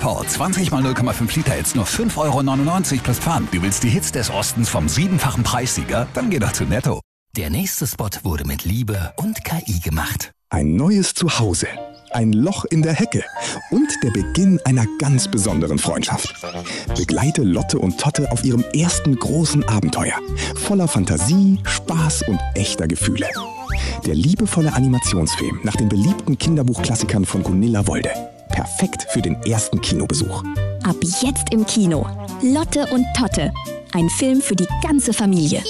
TV. 20 mal 0,5 Liter, jetzt nur 5,99 € plus Pfand. Du willst die Hits des Ostens vom 7-fachen Preissieger? Dann geh doch zu Netto. Der nächste Spot wurde mit Liebe und KI gemacht. Ein neues Zuhause, ein Loch in der Hecke und der Beginn einer ganz besonderen Freundschaft. Begleite Lotte und Totte auf ihrem ersten großen Abenteuer. Voller Fantasie, Spaß und echter Gefühle. Der liebevolle Animationsfilm nach den beliebten Kinderbuchklassikern von Gunilla Wolde. Perfekt für den ersten Kinobesuch. Ab jetzt im Kino. Lotte und Totte. Ein Film für die ganze Familie.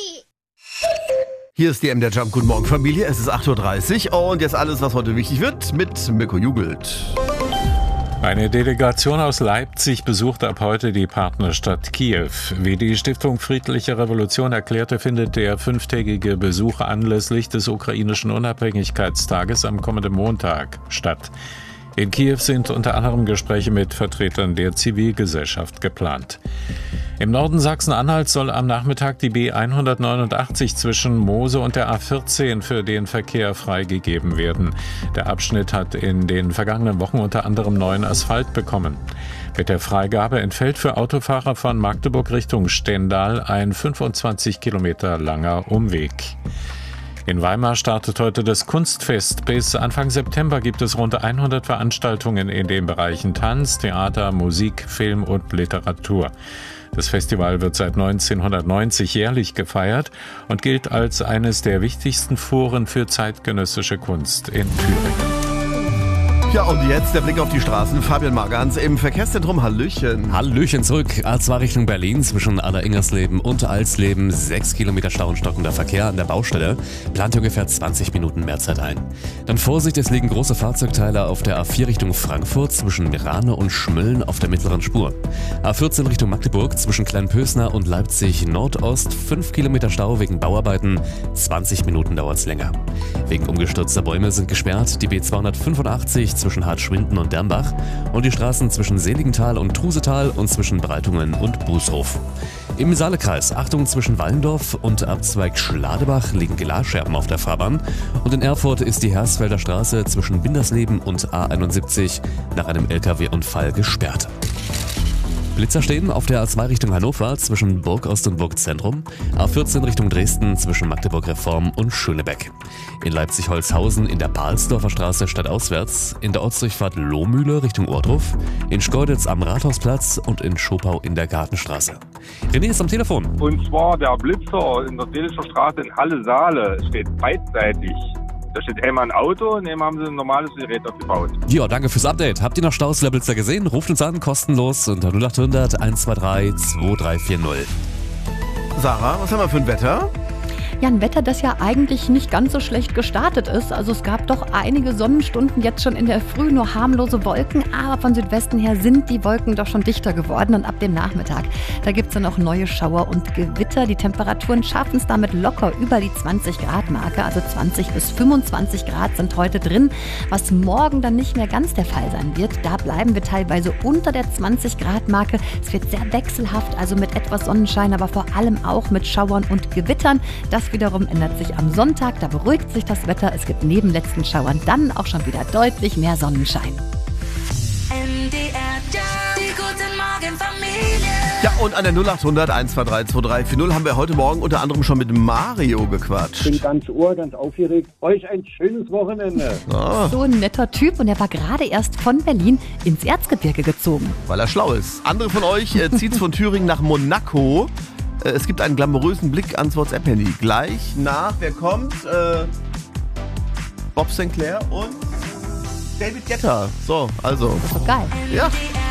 Hier ist die MDR Jump. Guten Morgen, Familie. Es ist 8:30 Uhr und jetzt alles, was heute wichtig wird, mit Mirko Jugelt. Eine Delegation aus Leipzig besucht ab heute die Partnerstadt Kiew. Wie die Stiftung Friedliche Revolution erklärte, findet der 5-tägige Besuch anlässlich des ukrainischen Unabhängigkeitstages am kommenden Montag statt. In Kiew sind unter anderem Gespräche mit Vertretern der Zivilgesellschaft geplant. Im Norden Sachsen-Anhalts soll am Nachmittag die B189 zwischen Moose und der A14 für den Verkehr freigegeben werden. Der Abschnitt hat in den vergangenen Wochen unter anderem neuen Asphalt bekommen. Mit der Freigabe entfällt für Autofahrer von Magdeburg Richtung Stendal ein 25 Kilometer langer Umweg. In Weimar startet heute das Kunstfest. Bis Anfang September gibt es rund 100 Veranstaltungen in den Bereichen Tanz, Theater, Musik, Film und Literatur. Das Festival wird seit 1990 jährlich gefeiert und gilt als eines der wichtigsten Foren für zeitgenössische Kunst in Thüringen. Ja, und jetzt der Blick auf die Straßen. Fabian Margans im Verkehrszentrum. Hallöchen. Hallöchen zurück. A2 Richtung Berlin zwischen Alleringersleben und Alsleben. 6 Kilometer Stau und stockender Verkehr an der Baustelle. Plant ungefähr 20 Minuten mehr Zeit ein. Dann Vorsicht, es liegen große Fahrzeugteile auf der A4 Richtung Frankfurt zwischen Mirane und Schmölln auf der mittleren Spur. A14 Richtung Magdeburg zwischen Kleinpösner und Leipzig Nordost. 5 Kilometer Stau wegen Bauarbeiten. 20 Minuten dauert's länger. Wegen umgestürzter Bäume sind gesperrt die B285 zwischen Hartschwinden und Dermbach und die Straßen zwischen Seligenthal und Trusetal und zwischen Breitungen und Bußhof. Im Saalekreis, Achtung, zwischen Wallendorf und Abzweig Schladebach liegen Glasscherben auf der Fahrbahn und in Erfurt ist die Hersfelder Straße zwischen Bindersleben und A71 nach einem LKW-Unfall gesperrt. Blitzer stehen auf der A2 Richtung Hannover zwischen Burgost und Burgzentrum, A14 Richtung Dresden zwischen Magdeburg Reform und Schönebeck. In Leipzig-Holzhausen in der Pahlsdorfer Straße stadtauswärts, in der Ortsdurchfahrt Lohmühle Richtung Ohrdruf, in Schkeuditz am Rathausplatz und in Schopau in der Gartenstraße. René ist am Telefon. Und zwar der Blitzer in der Dänischer Straße in Halle-Saale steht beidseitig. Da steht einmal ein Auto und eben haben sie ein normales Gerät aufgebaut. Ja, danke fürs Update. Habt ihr noch Staus in der Blitzer gesehen? Ruft uns an, kostenlos unter 0800 123 2340. Sarah, was haben wir für ein Wetter? Ja, ein Wetter, das ja eigentlich nicht ganz so schlecht gestartet ist. Also es gab doch einige Sonnenstunden jetzt schon in der Früh, nur harmlose Wolken. Aber von Südwesten her sind die Wolken doch schon dichter geworden. Und ab dem Nachmittag, da gibt es dann auch neue Schauer und Gewitter. Die Temperaturen schaffen es damit locker über die 20-Grad-Marke. Also 20 bis 25 Grad sind heute drin. Was morgen dann nicht mehr ganz der Fall sein wird, da bleiben wir teilweise unter der 20-Grad-Marke. Es wird sehr wechselhaft, also mit etwas Sonnenschein, aber vor allem auch mit Schauern und Gewittern. Das wiederum ändert sich am Sonntag, da beruhigt sich das Wetter. Es gibt neben letzten Schauern dann auch schon wieder deutlich mehr Sonnenschein. MDR Jump, die guten Morgen Familie. Ja, und an der 0800 123 2340 haben wir heute Morgen unter anderem schon mit Mario gequatscht. Ich bin ganz Ohr, ganz aufgeregt. Euch ein schönes Wochenende. Ah. So ein netter Typ und er war gerade erst von Berlin ins Erzgebirge gezogen. Weil er schlau ist. Andere von euch zieht's von Thüringen nach Monaco. Es gibt einen glamourösen Blick ans WhatsApp-Handy. Gleich nach, wer kommt? Bob Sinclair und David Guetta. So, also. Das ist doch geil. Ja.